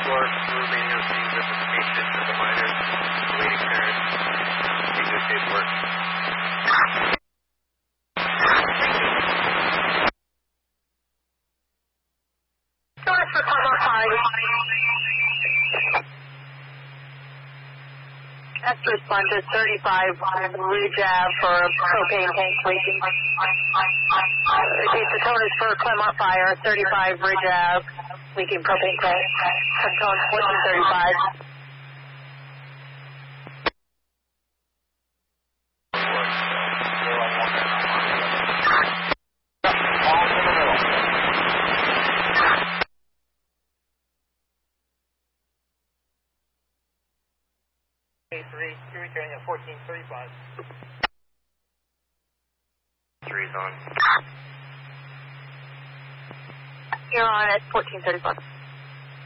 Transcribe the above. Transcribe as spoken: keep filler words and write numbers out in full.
four, moving your things at the station for the miners, waiting turn, taking the safe work. Notice for Combo five. That's respond to thirty-five Ridge Ave for propane tank leaking. Repeat, the tone is for Clemont Fire, thirty-five Ridge Ave, leaking propane tank. Tone fourteen thirty-five. three, you're returning at fourteen thirty-five. Three's on. You're on at fourteen thirty-five.